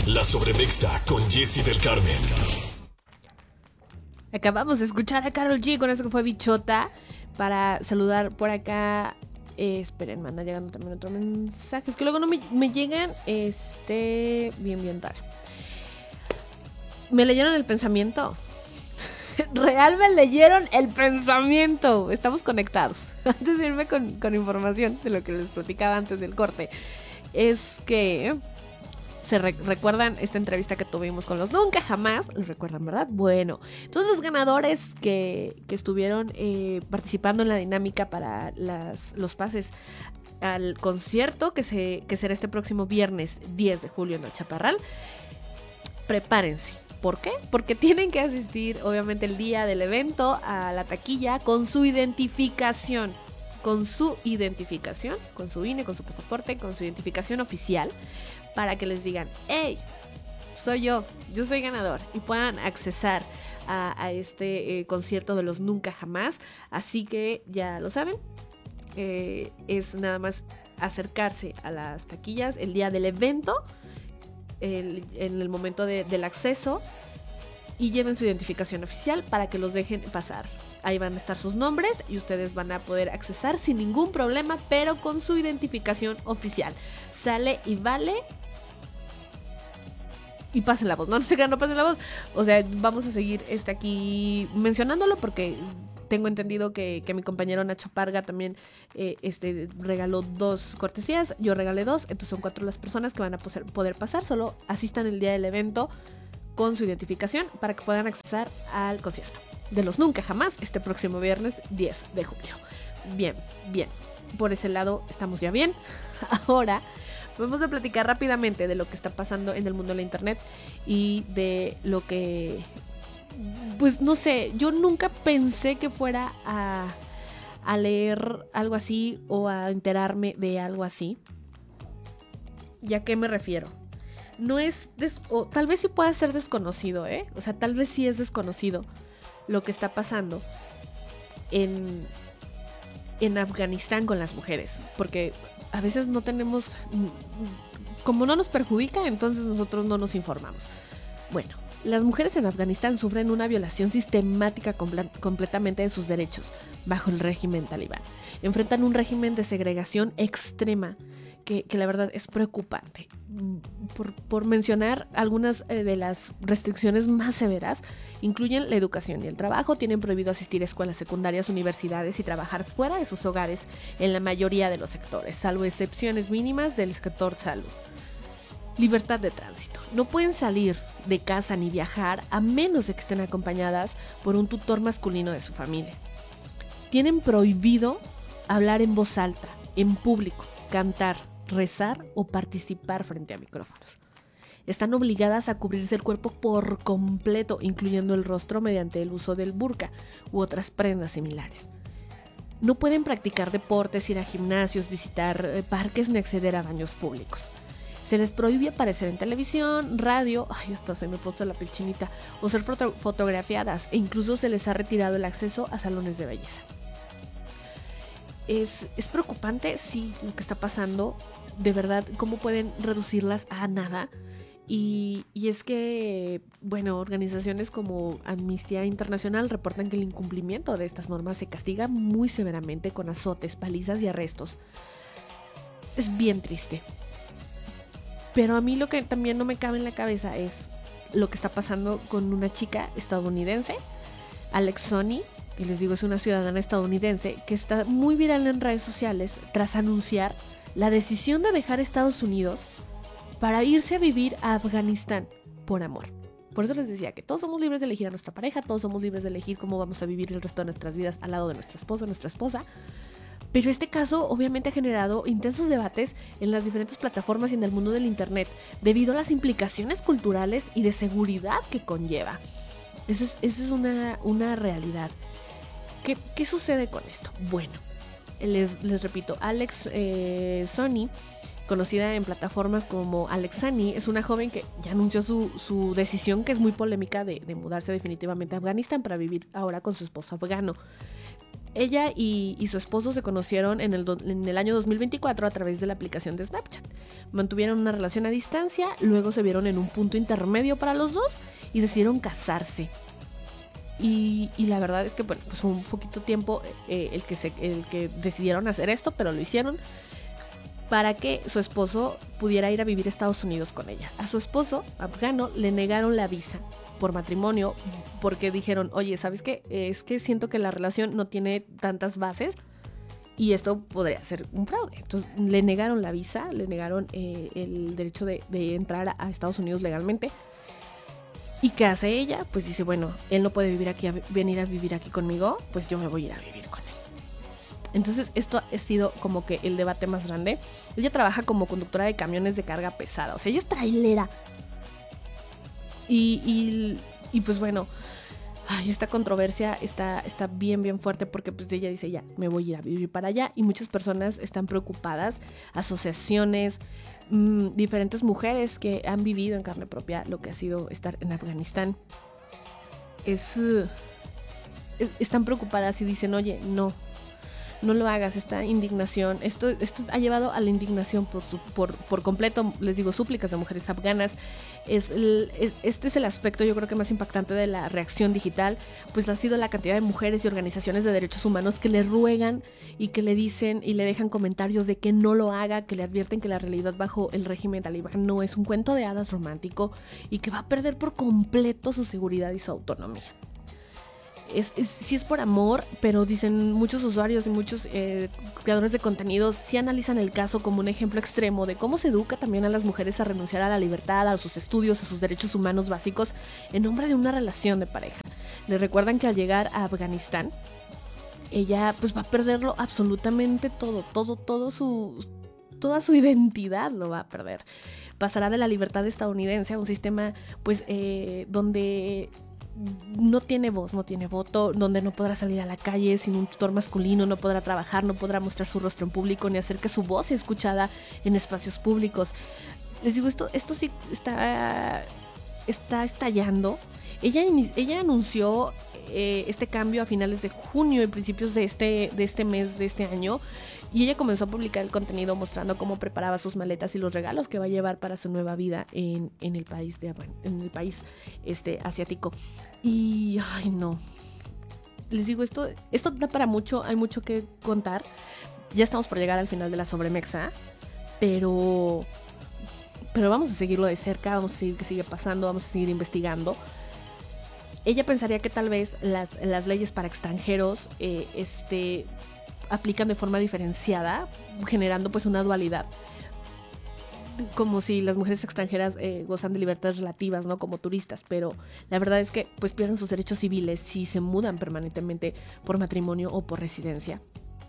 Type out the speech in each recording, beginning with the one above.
La Sobremexa con Jessy del Carmen. Acabamos de escuchar a Karol G con eso que fue Bichota. Para saludar por acá. Esperen, me anda llegando también otro mensaje. Es que luego no me llegan. Bien raro. ¿Me leyeron el pensamiento? Real me leyeron el pensamiento. Estamos conectados. Antes de irme con información de lo que les platicaba antes del corte. Es que se recuerdan esta entrevista que tuvimos con los Nunca Jamás. ¿Lo recuerdan, verdad? Bueno, todos los ganadores que estuvieron participando en la dinámica para los pases al concierto que será este próximo viernes 10 de julio en el Chaparral, prepárense. ¿Por qué? Porque tienen que asistir, obviamente, el día del evento a la taquilla con su identificación. Con su INE, con su pasaporte, con su identificación oficial, para que les digan, hey, soy yo soy ganador, y puedan accesar a este concierto de los Nunca Jamás. Así que ya lo saben, es nada más acercarse a las taquillas el día del evento, en el momento del acceso, y lleven su identificación oficial para que los dejen pasar. Ahí van a estar sus nombres y ustedes van a poder accesar sin ningún problema, pero con su identificación oficial. Sale y vale. Y pasen la voz. No pasen la voz. O sea, vamos a seguir aquí mencionándolo porque tengo entendido que mi compañero Nacho Parga también regaló 2 cortesías. Yo regalé 2. Entonces son 4 las personas que van a poder pasar. Solo asistan el día del evento con su identificación para que puedan accesar al concierto de los Nunca Jamás este próximo viernes 10 de julio. Bien. Por ese lado estamos ya bien. Ahora vamos a platicar rápidamente de lo que está pasando en el mundo de la internet y de lo que, pues no sé, yo nunca pensé que fuera a leer algo así o a enterarme de algo así. ¿Y a qué me refiero? No es, o tal vez sí pueda ser desconocido, o sea, tal vez sí es desconocido lo que está pasando en Afganistán con las mujeres, porque a veces no tenemos, como no nos perjudica, entonces nosotros no nos informamos. Bueno, las mujeres en Afganistán sufren una violación sistemática completamente de sus derechos bajo el régimen talibán. Enfrentan un régimen de segregación extrema que la verdad es preocupante. Por mencionar algunas de las restricciones más severas, incluyen la educación y el trabajo. Tienen prohibido asistir a escuelas secundarias, universidades y trabajar fuera de sus hogares en la mayoría de los sectores, salvo excepciones mínimas del sector salud. Libertad de tránsito. No pueden salir de casa ni viajar a menos de que estén acompañadas por un tutor masculino de su familia. Tienen prohibido hablar en voz alta, en público, cantar, rezar o participar frente a micrófonos. Están obligadas a cubrirse el cuerpo por completo, incluyendo el rostro, mediante el uso del burka u otras prendas similares. No pueden practicar deportes, ir a gimnasios, visitar parques ni acceder a baños públicos. Se les prohíbe aparecer en televisión, radio, hasta se me puso la piel chinita, o ser fotografiadas, e incluso se les ha retirado el acceso a salones de belleza. Es preocupante, sí, lo que está pasando. De verdad, cómo pueden reducirlas a nada. Y es que, bueno, organizaciones como Amnistía Internacional reportan que el incumplimiento de estas normas se castiga muy severamente con azotes, palizas y arrestos. Es bien triste. Pero a mí lo que también no me cabe en la cabeza es lo que está pasando con una chica estadounidense, Alex Sony, que les digo es una ciudadana estadounidense, que está muy viral en redes sociales tras anunciar la decisión de dejar Estados Unidos para irse a vivir a Afganistán por amor. Por eso les decía que todos somos libres de elegir a nuestra pareja, todos somos libres de elegir cómo vamos a vivir el resto de nuestras vidas al lado de nuestro esposo, nuestra esposa. Pero este caso obviamente ha generado intensos debates en las diferentes plataformas y en el mundo del internet, debido a las implicaciones culturales y de seguridad que conlleva. Esa es una realidad. ¿Qué sucede con esto? Bueno, les repito, Alex Sony, conocida en plataformas como Alexani, es una joven que ya anunció su decisión, que es muy polémica, de mudarse definitivamente a Afganistán para vivir ahora con su esposo afgano. Ella y su esposo se conocieron en el año 2024 a través de la aplicación de Snapchat. Mantuvieron una relación a distancia, luego se vieron en un punto intermedio para los dos y decidieron casarse. Y la verdad es que bueno, pues fue un poquito tiempo el que decidieron hacer esto, pero lo hicieron para que su esposo pudiera ir a vivir a Estados Unidos con ella. A su esposo, afgano, le negaron la visa por matrimonio porque dijeron, oye, ¿sabes qué? Es que siento que la relación no tiene tantas bases y esto podría ser un fraude. Entonces le negaron la visa, le negaron el derecho de entrar a Estados Unidos legalmente. ¿Y qué hace ella? Pues dice, bueno, él no puede venir a vivir aquí conmigo, pues yo me voy a ir a vivir con él. Entonces esto ha sido como que el debate más grande. Ella trabaja como conductora de camiones de carga pesada, o sea, ella es trailera. Y pues bueno, esta controversia está bien fuerte porque pues ella dice, ya, me voy a ir a vivir para allá. Y muchas personas están preocupadas, asociaciones, diferentes mujeres que han vivido en carne propia lo que ha sido estar en Afganistán. Están preocupadas y dicen, oye, no lo hagas, esta indignación, esto ha llevado a la indignación por completo, les digo, súplicas de mujeres afganas. Este es el aspecto yo creo que más impactante de la reacción digital, pues ha sido la cantidad de mujeres y organizaciones de derechos humanos que le ruegan y que le dicen y le dejan comentarios de que no lo haga, que le advierten que la realidad bajo el régimen talibán no es un cuento de hadas romántico y que va a perder por completo su seguridad y su autonomía. Sí es por amor, pero dicen muchos usuarios y muchos creadores de contenidos sí analizan el caso como un ejemplo extremo de cómo se educa también a las mujeres a renunciar a la libertad, a sus estudios, a sus derechos humanos básicos en nombre de una relación de pareja. Le recuerdan que al llegar a Afganistán, ella pues va a perderlo absolutamente todo toda su identidad lo va a perder. Pasará de la libertad estadounidense a un sistema pues donde no tiene voz, no tiene voto, donde no podrá salir a la calle sin un tutor masculino, no podrá trabajar, no podrá mostrar su rostro en público ni hacer que su voz sea escuchada en espacios públicos. Les digo, esto sí está estallando. Ella anunció este cambio a finales de junio y principios de este mes, de este año, y ella comenzó a publicar el contenido mostrando cómo preparaba sus maletas y los regalos que va a llevar para su nueva vida en el país asiático. Y ay no, les digo, esto da para mucho, hay mucho que contar. Ya estamos por llegar al final de la Sobremexa, pero vamos a seguirlo de cerca, vamos a seguir que sigue pasando, vamos a seguir investigando. Ella pensaría que tal vez las leyes para extranjeros aplican de forma diferenciada, generando pues una dualidad, como si las mujeres extranjeras gozan de libertades relativas, ¿no? Como turistas, pero la verdad es que pues pierden sus derechos civiles si se mudan permanentemente por matrimonio o por residencia.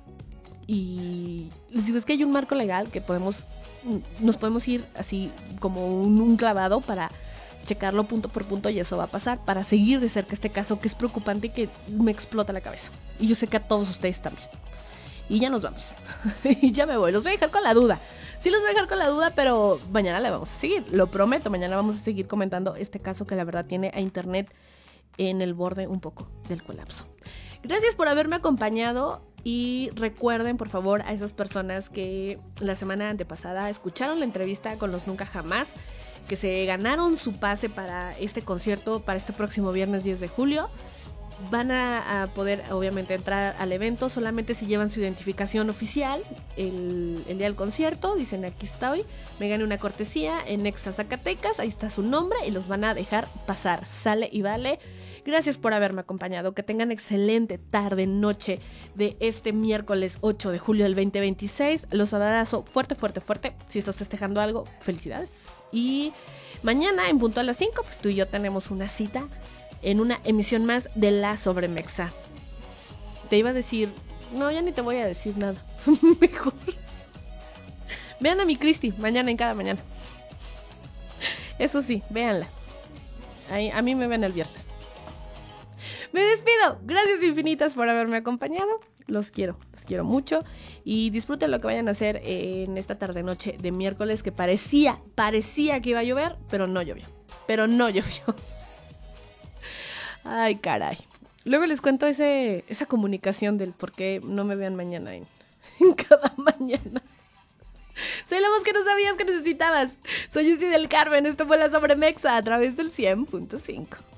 Y les digo, es que hay un marco legal que nos podemos ir así como un clavado para checarlo punto por punto, y eso va a pasar para seguir de cerca este caso que es preocupante y que me explota la cabeza. Y yo sé que a todos ustedes también. Y ya nos vamos. Y ya me voy. Los voy a dejar con la duda. Sí los voy a dejar con la duda, pero mañana le vamos a seguir. Lo prometo, mañana vamos a seguir comentando este caso que la verdad tiene a internet en el borde un poco del colapso. Gracias por haberme acompañado y recuerden, por favor, a esas personas que la semana antepasada escucharon la entrevista con los Nunca Jamás, que se ganaron su pase para este concierto, para este próximo viernes 10 de julio. Van a poder obviamente entrar al evento solamente si llevan su identificación oficial el día del concierto. Dicen, aquí estoy, me gané una cortesía en Nexa Zacatecas, ahí está su nombre y los van a dejar pasar. Sale y vale. Gracias por haberme acompañado, que tengan excelente tarde, noche de este miércoles 8 de julio del 2026. Los abrazo fuerte, fuerte, fuerte. Si estás festejando algo, felicidades. Y mañana en punto a las 5, pues tú y yo tenemos una cita en una emisión más de La Sobremexa. Te iba a decir, no, ya ni te voy a decir nada. Mejor vean a mi Cristi mañana en Cada Mañana. Eso sí, véanla. A mí me ven el viernes. Me despido. Gracias infinitas por haberme acompañado. Los quiero mucho. Y disfruten lo que vayan a hacer en esta tarde noche de miércoles, que parecía que iba a llover, pero no llovió. Ay, caray. Luego les cuento esa comunicación del por qué no me vean mañana en cada mañana. Soy la voz que no sabías que necesitabas. Soy Jessy del Carmen. Esto fue La Sobremexa a través del 100.5.